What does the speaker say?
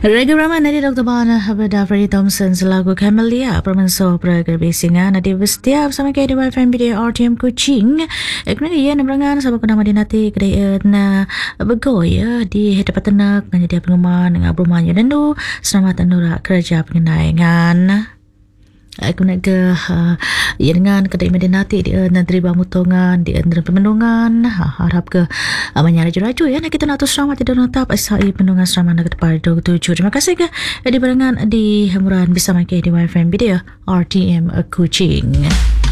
Rega Rama nadi Dr. Bana Habada Freddie Thompson selaku Camelia Permenso Pergerbisingan nadi bersetiap bersama KDY FM Video RTM Kuching. Kemudian ia namrangan sama kena madinati kedai na begoy di hadapan tenak menjadi pengumuman dengan berumahnya dan tu selamat nura kerja pengenaian. Aku nak ke ia dengan kedai medinati dia nak terima mutongan dia nak pemendungan harap ke menyara raju ya nak kita nak tu selamat tidak notap SHI pendungan selamat nak kepada 27. Terima kasih ke di barengan di hamuran bisa makai di WiFi video RTM Kuching.